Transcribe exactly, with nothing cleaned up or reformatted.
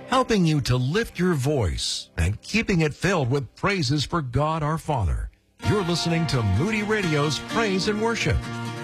helping you to lift your voice and keeping it filled with praises for God our Father. You're listening to Moody Radio's Praise and Worship.